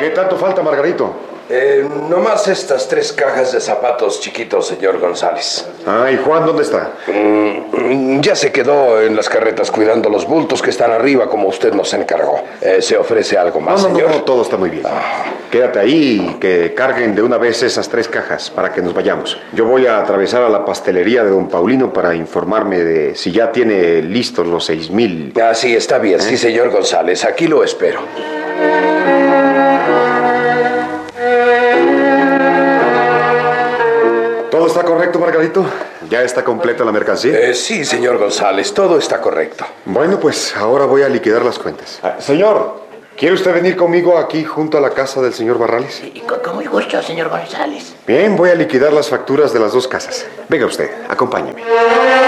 ¿Qué tanto falta, Margarito? Nomás estas 3 cajas de zapatos chiquitos, señor González. Ah, ¿y Juan dónde está? Ya se quedó en las carretas cuidando los bultos que están arriba, como usted nos encargó. ¿Se ofrece algo más, señor? No, todo está muy bien. Quédate ahí y que carguen de una vez esas 3 cajas para que nos vayamos. Yo voy a atravesar a la pastelería de don Paulino para informarme de si ya tiene listos los 6,000. Ah, sí, está bien. Sí, señor González. Aquí lo espero. ¿Todo está correcto, Margarito? ¿Ya está completa la mercancía? Sí, señor González, todo está correcto. Bueno, pues ahora voy a liquidar las cuentas. Señor, ¿quiere usted venir conmigo aquí junto a la casa del señor Barrales? Y con muy gusto, señor González. Bien, voy a liquidar las facturas de las 2 casas. Venga usted, acompáñeme.